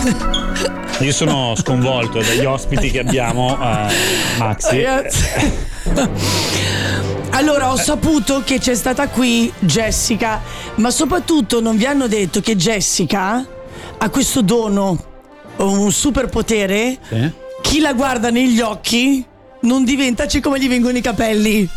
Io sono sconvolto dagli ospiti che abbiamo, Maxi. Allora, ho saputo che c'è stata qui Jessica, ma soprattutto non vi hanno detto che Jessica ha questo dono, un superpotere. Chi la guarda negli occhi non diventa come gli vengono i capelli.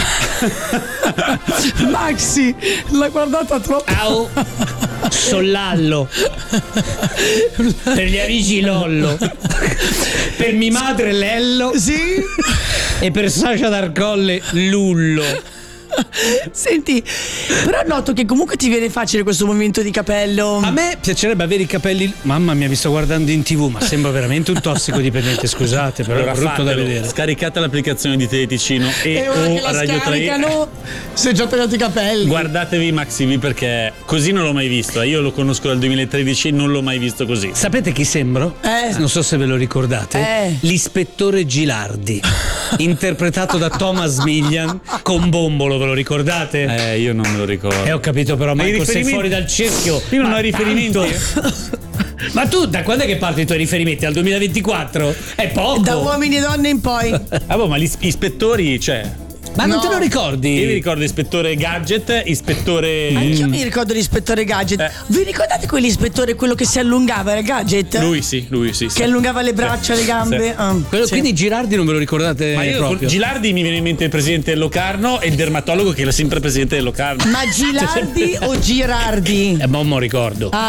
Maxi l'ha guardata troppo. Au, Sollallo. Per gli amici Lollo. Per mia madre Lello. Sì. E per Sasha D'Arcolle Lullo. Senti, però noto che comunque ti viene facile questo movimento di capello. A me piacerebbe avere i capelli. Mamma mia, mi sto guardando in TV, ma sembra veramente un tossicodipendente, scusate, però Allora è brutto da vedere. Scaricate l'applicazione di Teleticino e ora che la Radio 3. scaricano, si è già tagliato i capelli. Guardatevi Maxi V, perché così non l'ho mai visto. Io lo conosco dal 2013 e non l'ho mai visto così. Sapete chi sembro? Non so se ve lo ricordate. L'ispettore Gilardi, interpretato da Thomas Millian con Bombolo, ve lo ricordate? Io non me lo ricordo. Ho capito, però Marco, sei fuori dal cerchio. Io non ho riferimenti. Ma tu da quando è che partono i tuoi riferimenti? Al 2024? È poco. Da Uomini e Donne in poi. Ma gli ispettori, cioè. Ma non te lo ricordi? Io mi ricordo ispettore Gadget, ispettore. Anch'io mi ricordo l'ispettore Gadget. Vi ricordate quell'ispettore, quello che si allungava, era Gadget? Lui sì. Che allungava le braccia, le gambe. Sì. Quindi Girardi non ve lo ricordate? Ma io proprio? Gilardi mi viene in mente il presidente del Locarno e il dermatologo che era sempre presidente del Locarno. Ma Gilardi o Girardi? Mommo ricordo.